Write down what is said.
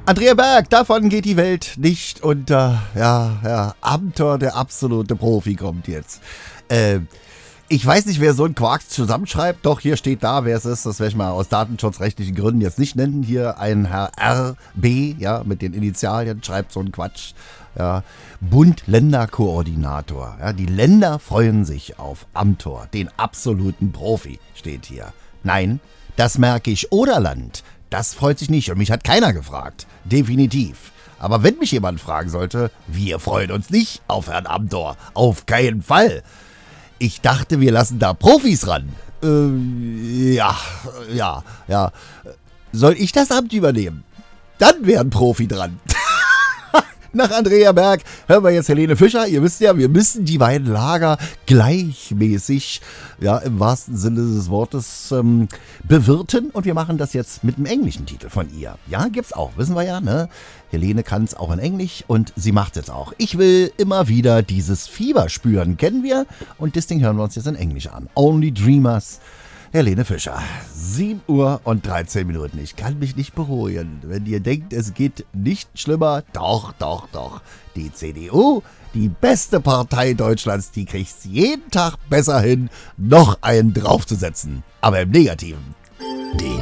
Andrea Berg, davon geht die Welt nicht unter. Ja, Amthor, der absolute Profi, kommt jetzt. Ich weiß nicht, wer so einen Quark zusammenschreibt. Doch, hier steht da, wer es ist. Das werde ich mal aus datenschutzrechtlichen Gründen jetzt nicht nennen. Hier ein Herr RB, ja, mit den Initialien, schreibt so einen Quatsch. Ja, Bund-Länder-Koordinator. Ja, die Länder freuen sich auf Amthor, den absoluten Profi, steht hier. Nein, das Märkisch Oderland, das freut sich nicht und mich hat keiner gefragt. Definitiv. Aber wenn mich jemand fragen sollte, wir freuen uns nicht auf Herrn Amthor. Auf keinen Fall. Ich dachte, wir lassen da Profis ran. Ja. Soll ich das Amt übernehmen? Dann wäre ein Profi dran. Nach Andrea Berg hören wir jetzt Helene Fischer. Ihr wisst ja, wir müssen die beiden Lager gleichmäßig, ja, im wahrsten Sinne des Wortes, bewirten. Und wir machen das jetzt mit einem englischen Titel von ihr. Ja, gibt's auch, wissen wir ja, ne? Helene kann es auch in Englisch und sie macht es auch. Ich will immer wieder dieses Fieber spüren, kennen wir? Und das Ding hören wir uns jetzt in Englisch an. Only Dreamers. Helene Fischer, 7 Uhr und 13 Minuten. Ich kann mich nicht beruhigen. Wenn ihr denkt, es geht nicht schlimmer, doch. Die CDU, die beste Partei Deutschlands, die kriegt es jeden Tag besser hin, noch einen draufzusetzen. Aber im Negativen. Den